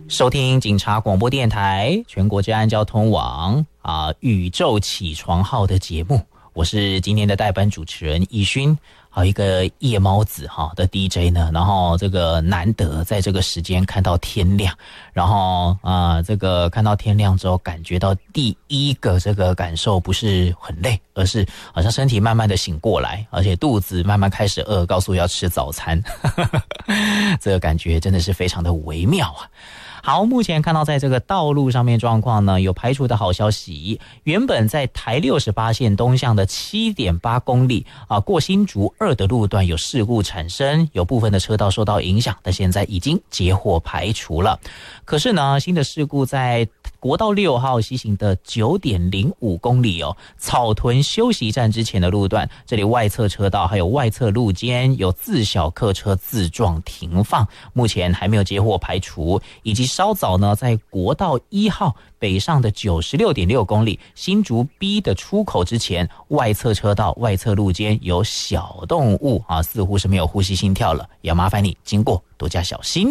收听警察广播电台全国治安交通网宇宙起床号的节目，我是今天的代班主持人奕勋，还有一个夜猫子的 DJ 呢，然后这个难得在这个时间看到天亮，然后这个看到天亮之后感觉到第一个这个感受不是很累，而是好像身体慢慢的醒过来，而且肚子慢慢开始饿，告诉我要吃早餐这个感觉真的是非常的微妙啊。好，目前看到在这个道路上面状况呢，有排除的好消息。原本在台68线东向的 7.8 公里过新竹2的路段有事故产生，有部分的车道受到影响，但现在已经截获排除了。可是呢，新的事故在国道6号西行的 9.05 公里草屯休息站之前的路段，这里外侧车道还有外侧路肩有自小客车自撞停放，目前还没有截获排除。以及稍早呢，在国道1号北上的 96.6 公里新竹 B 的出口之前，外侧车道外侧路肩有小动物似乎是没有呼吸心跳了，也要麻烦你经过多加小心。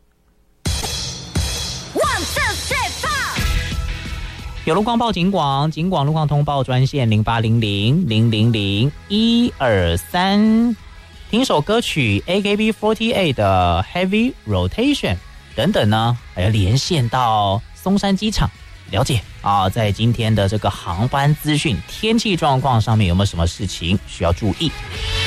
有路况报警广路况通报专线0800-000-123，听首歌曲 AKB48 的 Heavy Rotation 等等呢，还要连线到松山机场了解在今天的这个航班资讯、天气状况上面有没有什么事情需要注意。